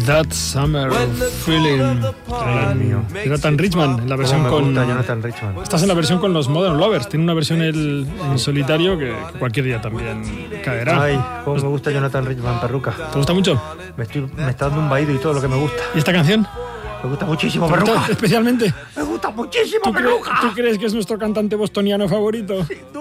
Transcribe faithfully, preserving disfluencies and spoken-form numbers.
That Summer Feeling. mío. Jonathan Richman, en la versión ¿Cómo me con. gusta Jonathan Richman? Estás en la versión con los Modern Lovers. Tiene una versión el, en solitario que, que cualquier día también caerá. Ay, cómo me gusta Jonathan Richman, perruca. ¿Te gusta mucho? Me, estoy, me está dando un vaído y todo lo que me gusta. ¿Y esta canción? Me gusta muchísimo, ¿Te gusta perruca. especialmente? Me gusta muchísimo, ¿Tú, cre- perruca. ¿Tú crees que es nuestro cantante bostoniano favorito? Sin